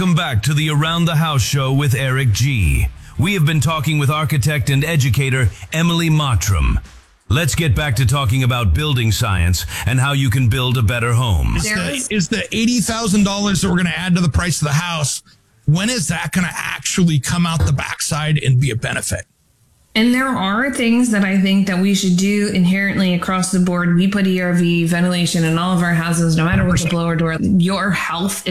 Welcome back to the Around the House show with Eric G. We have been talking with architect and educator Emily Mottram. Let's get back to talking about building science and how you can build a better home. Is the $80,000 that we're going to add to the price of the house, when is that going to actually come out the backside and be a benefit? And there are things that I think that we should do inherently across the board. We put ERV ventilation in all of our houses, no matter what the blower door. Your health